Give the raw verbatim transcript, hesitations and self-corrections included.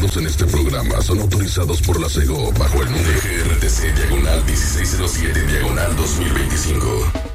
utilizados en este programa son autorizados por la SEGO bajo el número G R T C diagonal dieciséis cero siete diagonal dos mil veinticinco.